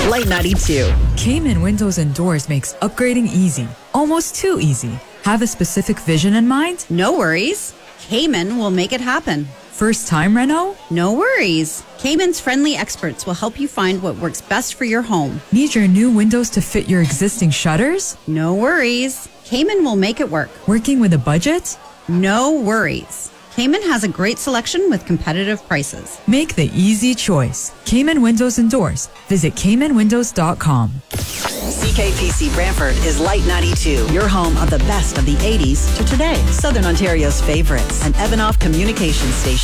Light 92. Cayman Windows and Doors makes upgrading easy. Almost too easy. Have a specific vision in mind? No worries. Cayman will make it happen. First time reno? No worries. Cayman's friendly experts will help you find what works best for your home. Need your new windows to fit your existing shutters? No worries. Cayman will make it work. Working with a budget? No worries. Cayman has a great selection with competitive prices. Make the easy choice. Cayman Windows and Doors. Visit CaymanWindows.com. CKPC Brantford is Light 92, your home of the best of the 80s to today. Southern Ontario's favorites, an Evanoff communication station.